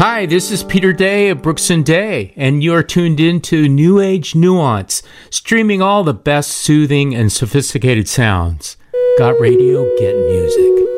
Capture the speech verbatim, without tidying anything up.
Hi, this is Peter Day of Brooks and Day, and you are tuned in to New Age Nuance, streaming all the best soothing and sophisticated sounds. Got radio, get music.